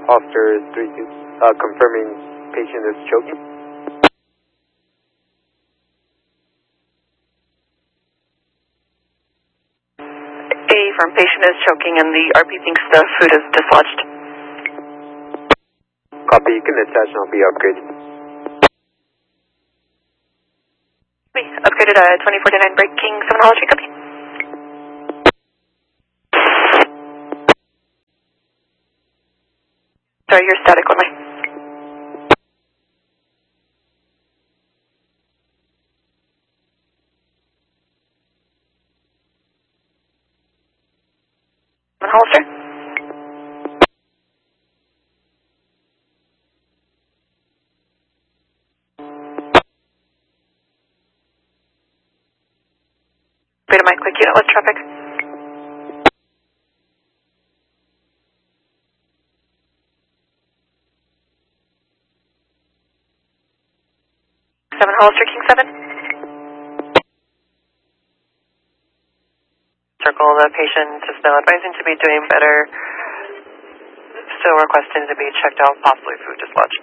Officer 32, confirming patient is choking. From patient is choking and the RP thinks the food is dislodged. Copy, you can attach and I'll be upgraded. Upgraded 24-9 breaking 7 Hollow Street, copy. Sorry, you're static only. Hollister? Wait a minute, quick unit, what's traffic? Seven Hollister, King 7. Circle, the patient is now advising to be doing better. Still requesting to be checked out, possibly food dislodged.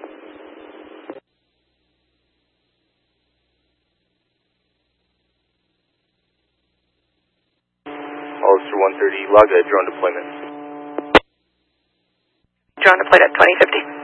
Hollister 130, log a drone deployment. Drone deployed at 2050.